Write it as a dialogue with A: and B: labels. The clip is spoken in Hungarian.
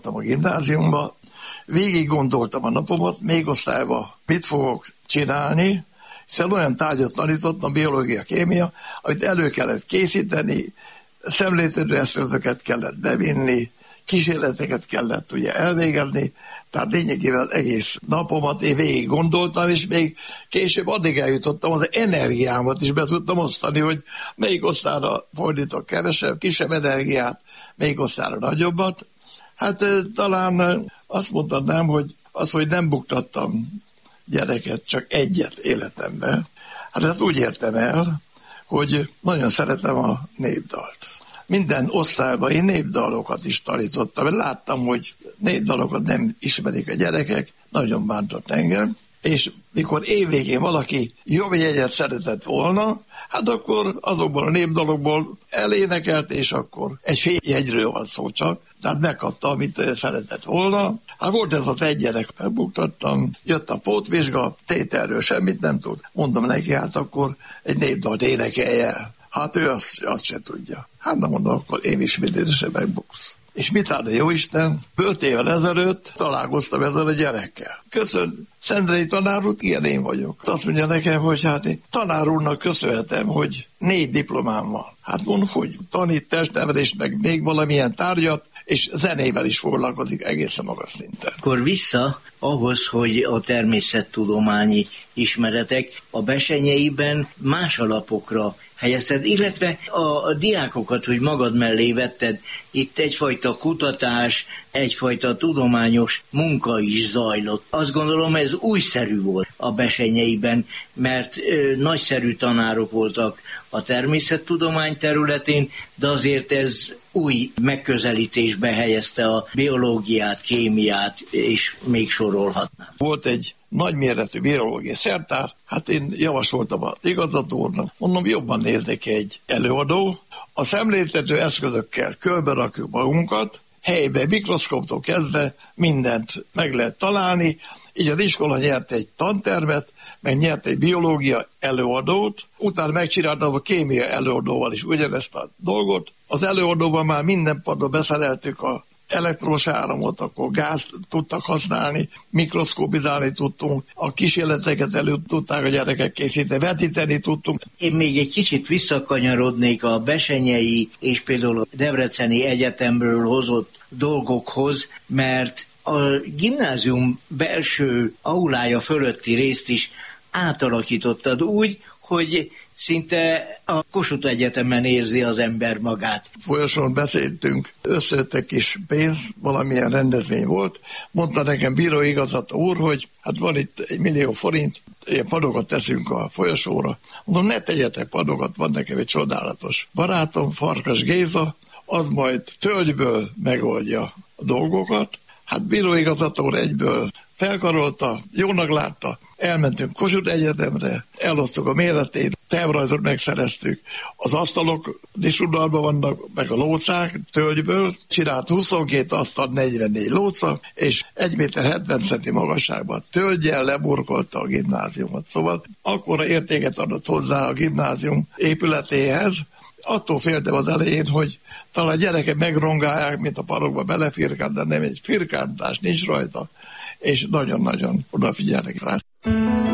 A: A gimnáziumban végig gondoltam a napomat, még osztályban mit fogok csinálni, hiszen olyan tárgyat tanítottam, biológia, kémia, amit elő kellett készíteni, szemléltető eszközöket kellett bevinni, kísérleteket kellett ugye elvégezni, tehát lényegében az egész napomat én végig gondoltam, és még később addig eljutottam, az energiámat is be tudtam osztani, hogy melyik osztályra fordítok kevesebb, kisebb energiát, melyik osztályra nagyobbat. Hát talán azt mondhatnám, hogy az, hogy nem buktattam gyereket, csak egyet életemben, hát ezt úgy értem el, hogy nagyon szeretem a népdalt. Minden osztályban én népdalokat is tanítottam, mert láttam, hogy népdalokat nem ismerik a gyerekek, nagyon bántott engem, és mikor évvégén valaki jobb jegyet szeretett volna, hát akkor azokból a népdalokból elénekelt, és akkor egy fél jegyről van szó csak, tehát megkapta, amit szeretett volna. Hát volt ez az egy gyerek, megbuktattam, jött a pótvizsga, tételről semmit nem tud. Mondom neki, hát akkor egy népdalt énekelj el. Hát ő azt se tudja. Hát nem mondom, akkor én is mindézősen megbuksz. És mit áll a jóisten? 5 évvel ezelőtt találkoztam ezzel a gyerekkel. Köszön, Szendrei tanár úr, ilyen én vagyok. Azt mondja nekem, hogy hát én tanár úrnak köszönhetem, hogy 4 diplomám van. Hát mondom, hogy tanít testnevelést, meg még valamilyen tárgyat, és zenével is foglalkozik egészen magas szinten.
B: Akkor vissza ahhoz, hogy a természettudományi ismeretek a Bessenyeiben más alapokra helyezted, illetve a diákokat, hogy magad mellé vetted, itt egyfajta kutatás, egyfajta tudományos munka is zajlott. Azt gondolom, ez újszerű volt a Bessenyeiben, mert nagyszerű tanárok voltak a természettudomány területén, de azért ez új megközelítésbe helyezte a biológiát, kémiát, és még sorolhatnám.
A: Volt egy nagyméretű biológiai szertár, hát én javasoltam az igazgatónak, mondom, jobban néznek egy előadó, a szemléltető eszközökkel körbe rakjuk magunkat, helyben mikroszkóptól kezdve mindent meg lehet találni, így az iskola nyert egy tantermet, meg nyert egy biológia előadót, utána megcsináltam a kémia előadóval is ugyanezt a dolgot. Az előadóban már minden padon beszereltük a elektromos áramot, akkor gázt tudtak használni, mikroszkópizálni tudtunk, a kísérleteket elő tudták a gyerekek készíteni, vetíteni tudtunk.
B: Én még egy kicsit visszakanyarodnék a bessenyei és például a Debreceni Egyetemről hozott dolgokhoz, mert a gimnázium belső aulája fölötti részt is átalakítottad úgy, hogy szinte a Kossuth Egyetemen érzi az ember magát.
A: Folyosón beszéltünk, összejött egy kis pénz, valamilyen rendezvény volt. Mondta nekem bíróigazgató úr, hogy hát van itt 1 millió forint, ilyen padokat teszünk a folyosóra. Mondom, ne tegyetek padokat, van nekem egy csodálatos barátom, Farkas Géza, az majd tölgyből megoldja a dolgokat. Hát bíróigazgató úr egyből felkarolta, jónak látta, elmentünk Kossuth Egyetemre, elosztuk a méretét, tervrajzot megszereztük, az asztalok diszudalban vannak, meg a lócák tölgyből, csinált 22 asztal, 44 lóca, és 1,70 méter magasságban tölggyel leburkolta a gimnáziumot. Szóval akkora értéket adott hozzá a gimnázium épületéhez. Attól féltem az elején, hogy talán gyerekek megrongálják, mint a parokba belefirkánt, de nem egy firkántás nincs rajta, és nagyon-nagyon odafigyelnek rá.